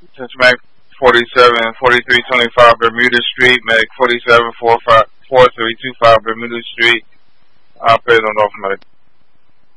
Since Mac 474325 Bermuda Street, Mac 474325 Bermuda Street. I'll pay on automatic.